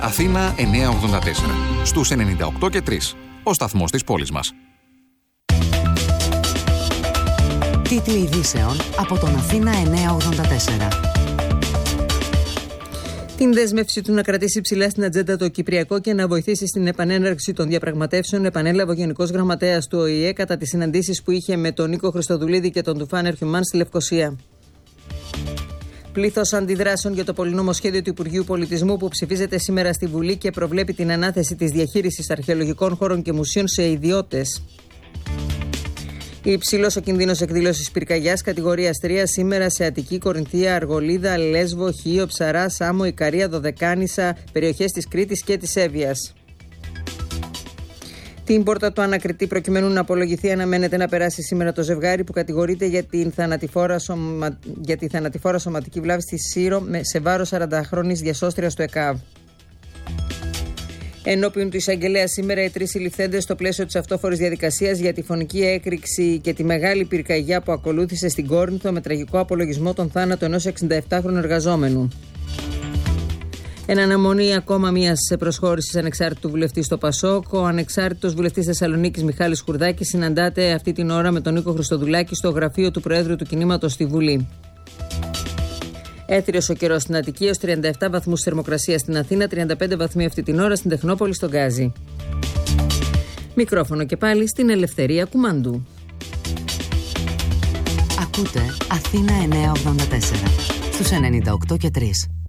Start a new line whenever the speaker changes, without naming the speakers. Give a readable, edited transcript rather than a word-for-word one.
Αθήνα 984. Στους 98 και 3. Ο σταθμός της πόλης μας.
Τίτλοι ειδήσεων από τον Αθήνα 984.
Την δέσμευση του να κρατήσει ψηλά στην ατζέντα το Κυπριακό και να βοηθήσει στην επανέναρξη των διαπραγματεύσεων επανέλαβε ο Γενικός Γραμματέας του ΟΗΕ κατά τις συναντήσεις που είχε με τον Νίκο Χριστοδουλίδη και τον Τουφάν Ερχιουμάν στη Λευκοσία. Πλήθος αντιδράσεων για το πολυνομοσχέδιο του Υπουργείου Πολιτισμού που ψηφίζεται σήμερα στη Βουλή και προβλέπει την ανάθεση της διαχείρισης αρχαιολογικών χώρων και μουσείων σε ιδιώτες. Υψηλός ο κινδύνος εκδήλωσης πυρκαγιάς κατηγορίας 3 σήμερα σε Αττική, Κορινθία, Αργολίδα, Λέσβο, Χίο, Ψαρά, Σάμο, Ικαρία, Δωδεκάνησα, περιοχές της Κρήτης και της Εύβοιας. Την πόρτα του ανακριτή προκειμένου να απολογηθεί αναμένεται να περάσει σήμερα το ζευγάρι που κατηγορείται για τη θανατηφόρα σωματική βλάβη στη Σύρο σε βάρος 40χρονης διασώστριας του ΕΚΑΒ. Ενώπιον του εισαγγελέα σήμερα οι 3 συλληφθέντες στο πλαίσιο της αυτόφορης διαδικασίας για τη φωνική έκρηξη και τη μεγάλη πυρκαγιά που ακολούθησε στην Κόρινθο με τραγικό απολογισμό τον θάνατο ενός 67χρονου εργαζόμενου. Εν αναμονή ακόμα μιας προσχώρησης ανεξάρτητου βουλευτή στο ΠΑΣΟΚ, ο ανεξάρτητος βουλευτής Θεσσαλονίκης Μιχάλης Χουρδάκης συναντάται αυτή την ώρα με τον Νίκο Χριστοδουλάκη στο γραφείο του Προέδρου του Κινήματος στη Βουλή. Έθριος ο καιρός στην Αττική, ως 37 βαθμούς θερμοκρασία στην Αθήνα, 35 βαθμοί αυτή την ώρα στην Τεχνόπολη στον Γκάζι. Μικρόφωνο και πάλι στην Ελευθερία Κουμαντού.
Ακούτε Αθήνα 984 στους 98 και 3.